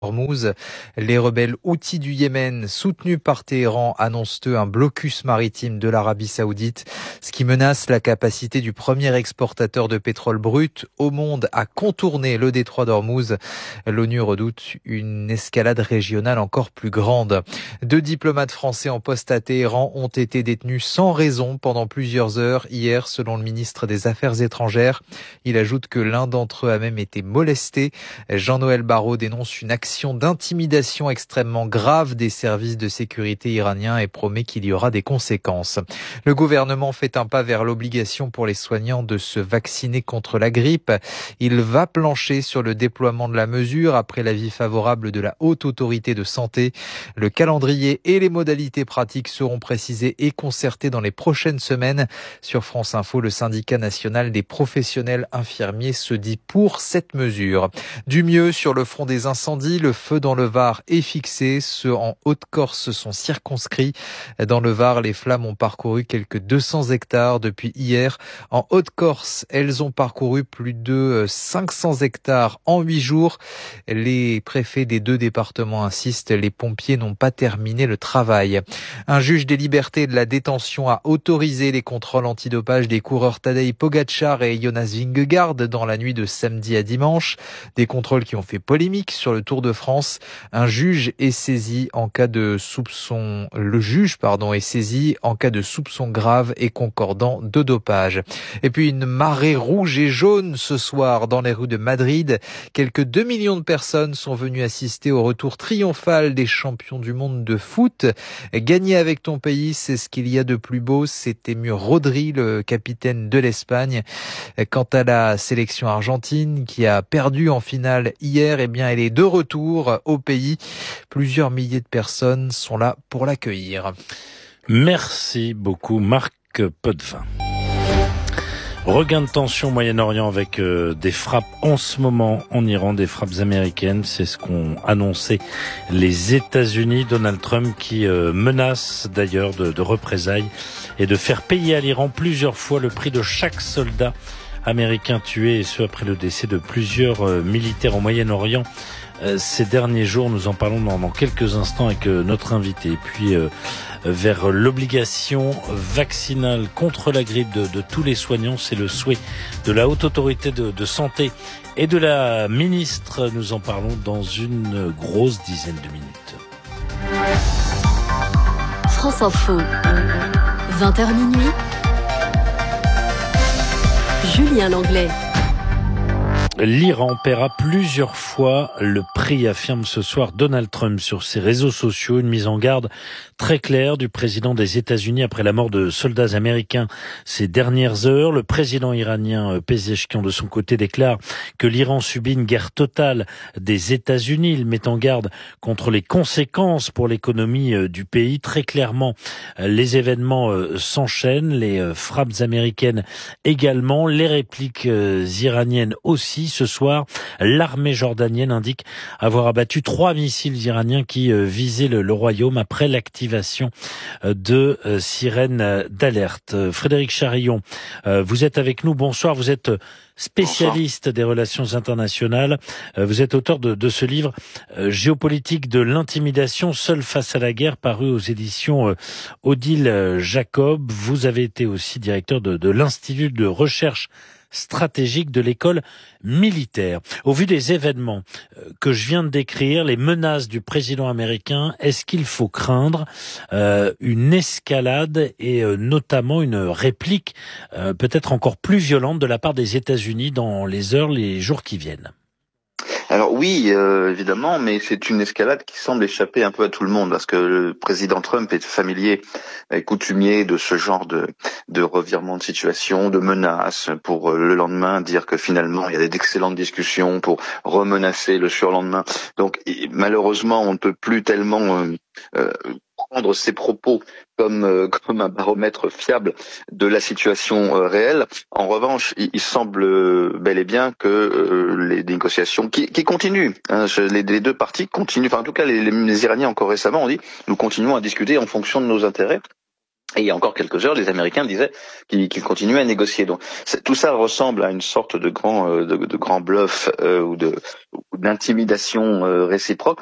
Hormouz. Les rebelles houthis du Yémen, soutenus par Téhéran, annoncent eux un blocus maritime de l'Arabie Saoudite, ce qui menace la capacité du premier exportateur de pétrole brut au monde à contourner le détroit d'Ormuz. L'ONU redoute une escalade régionale encore plus grande. 2 diplomates français en poste à Téhéran ont été détenus sans raison pendant plusieurs heures hier, selon le ministre des Affaires étrangères. Il ajoute que l'un d'entre eux a même été molesté. Jean-Noël Barrot dénonce une action d'intimidation extrêmement grave des services de sécurité iraniens et promet qu'il y aura des conséquences. Le gouvernement fait un pas vers l'obligation pour les soignants de se vacciner contre la grippe. Il va plancher sur le déploiement de la mesure après l'avis favorable de la Haute Autorité de Santé. Le calendrier et les modalités pratiques seront précisés et concertés dans les prochaines semaines. Sur France Info, le syndicat national des professionnels infirmiers se dit pour cette mesure. Du mieux sur le front des incendies, le feu dans le Var est fixé. Ceux en Haute-Corse sont circonscrits. Dans le Var, les flammes ont parcouru quelques 200 hectares depuis hier. En Haute-Corse, elles ont parcouru plus de 500 hectares en 8 jours. Les préfets des 2 départements insistent, les pompiers n'ont pas terminé le travail. Un juge des libertés et de la détention a autorisé les contrôles antidopage des coureurs Tadej Pogačar et Jonas Vingegaard dans la nuit de samedi à dimanche. Des contrôles qui ont fait polémique sur le Tour de France. Un juge est saisi en cas de soupçon. Le juge, est saisi en cas de soupçon grave et concordant de dopage. Et puis une marée rouge et jaune ce soir dans les rues de Madrid. Quelques 2 millions de personnes sont venues assister au retour triomphal des champions du monde de foot. Gagner avec ton pays, c'est ce qu'il y a de plus beau. C'est ému Rodri, le capitaine de l'Espagne. Quant à la sélection argentine qui a perdu en finale hier, elle est de retour au pays. Plusieurs milliers de personnes sont là pour l'accueillir. Merci beaucoup Marc Potvin. Regain de tension au Moyen-Orient avec des frappes en ce moment en Iran, des frappes américaines. C'est ce qu'ont annoncé les États-Unis. Donald Trump qui menace d'ailleurs de représailles et de faire payer à l'Iran plusieurs fois le prix de chaque soldat américain tué, et ce après le décès de plusieurs militaires au Moyen-Orient ces derniers jours. Nous en parlons dans quelques instants avec notre invité. Et puis vers l'obligation vaccinale contre la grippe de tous les soignants, c'est le souhait de la Haute Autorité de Santé et de la ministre. Nous en parlons dans une grosse dizaine de minutes. France Info, 20h minuit. Julien Langlais. L'Iran paiera plusieurs fois le prix, affirme ce soir Donald Trump sur ses réseaux sociaux. Une mise en garde très claire du président des États-Unis après la mort de soldats américains ces dernières heures. Le président iranien Pezeshkian, de son côté, déclare que l'Iran subit une guerre totale des États-Unis. Il met en garde contre les conséquences pour l'économie du pays. Très clairement, les événements s'enchaînent, les frappes américaines également, les répliques iraniennes aussi. Ce soir, l'armée jordanienne indique avoir abattu 3 missiles iraniens qui visaient le royaume après l'activation de sirènes d'alerte. Frédéric Charillon, vous êtes avec nous. Bonsoir, vous êtes spécialiste des relations internationales. Vous êtes auteur de ce livre Géopolitique de l'intimidation, seul face à la guerre, paru aux éditions Odile Jacob. Vous avez été aussi directeur de l'Institut de recherche stratégique de l'école militaire. Au vu des événements que je viens de décrire, les menaces du président américain, est-ce qu'il faut craindre une escalade et notamment une réplique peut-être encore plus violente de la part des États-Unis dans les heures, les jours qui viennent? Alors oui, évidemment, mais c'est une escalade qui semble échapper un peu à tout le monde, parce que le président Trump est familier et coutumier de ce genre de revirement de situation, de menaces, pour le lendemain dire que finalement il y a d'excellentes discussions pour remenacer le surlendemain. Donc malheureusement, on ne peut plus tellement prendre ses propos comme un baromètre fiable de la situation réelle. En revanche, il semble bel et bien que les négociations qui continuent, les 2 parties continuent, enfin en tout cas les Iraniens encore récemment ont dit nous continuons à discuter en fonction de nos intérêts. Et il y a encore quelques heures, les Américains disaient qu'ils continuaient à négocier. Donc tout ça ressemble à une sorte de grand bluff ou d'intimidation réciproque.